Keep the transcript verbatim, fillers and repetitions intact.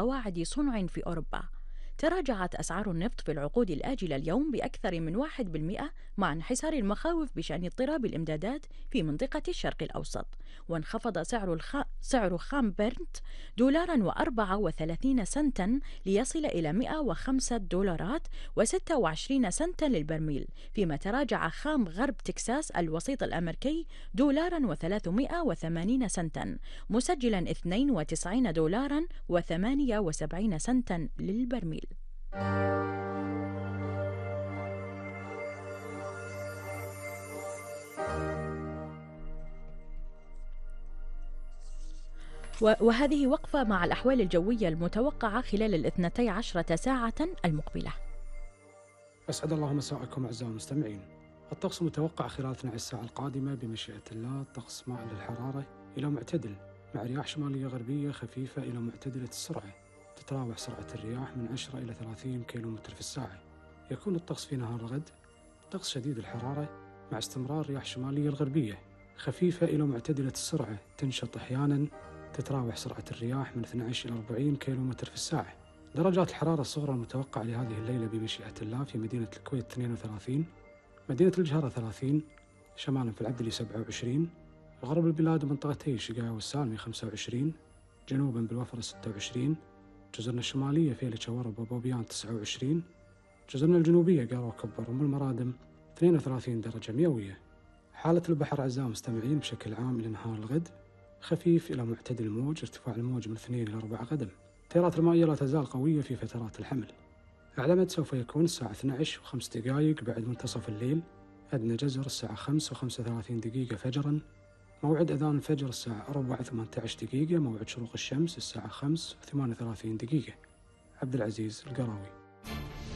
قواعد صنع في أوروبا. تراجعت أسعار النفط في العقود الآجلة اليوم بأكثر من واحد بالمئة مع انحسار المخاوف بشأن اضطراب الإمدادات في منطقة الشرق الأوسط، وانخفض سعر الخ... سعر خام برنت دولارا وأربعة وثلاثين سنتا ليصل إلى مئة وخمسة دولارات وستة وعشرين سنتا للبرميل، فيما تراجع خام غرب تكساس الوسيط الأمريكي دولارا وثلاثمئة وثمانين سنتا، مسجلا اثنين وتسعين دولارا وثمانية وسبعين سنتا للبرميل. وهذه وقفة مع الأحوال الجوية المتوقعة خلال الاثنتي عشرة ساعة المقبلة. أسعد الله مساءكم أعزائي المستمعين. الطقس متوقع خلال اثنتي عشرة ساعة القادمة بمشيئة الله طقس مائل للحرارة إلى معتدل، مع رياح شمالية غربية خفيفة إلى معتدلة السرعة، تتراوح سرعة الرياح من عشرة إلى ثلاثين كيلومتر في الساعة. يكون الطقس في نهار الغد طقس شديد الحرارة مع استمرار رياح شمالية الغربية خفيفة إلى معتدلة السرعة، تنشط أحياناً، تتراوح سرعة الرياح من اثني عشر إلى أربعين كيلومتر في الساعة. درجات الحرارة الصغرى المتوقعة لهذه الليلة بمشيئة الله في مدينة الكويت اثنين وثلاثين، مدينة الجهرة ثلاثين، شمالاً في العبدلي سبعة وعشرين، غرب البلاد ومنطقتي الشقاوة والسالمي خمسة وعشرين، جنوباً بالوفرة ستة وعشرين، جزرنا الشمالية فيلة ورب وبوبيان تسعة وعشرين، جزرنا الجنوبية قارة وكبر وأم المرادم اثنين وثلاثين درجة مئوية. حالة البحر أعزائي المستمعين بشكل عام إلى نهار الغد خفيف إلى معتدل الموج، ارتفاع الموج من اثنين إلى أربعة قدم. تيارات المائية لا تزال قوية في فترات الحمل. العلامة سوف يكون الساعة اثنتي عشرة وخمس دقائق بعد منتصف الليل، أدنى جزر الساعة خمسة وخمسة وثلاثين دقيقة فجراً، موعد أذان الفجر الساعة أربعة وثمانية عشر دقيقة، موعد شروق الشمس الساعة خمسة وثمانية وثلاثين دقيقة. عبد العزيز القراوي.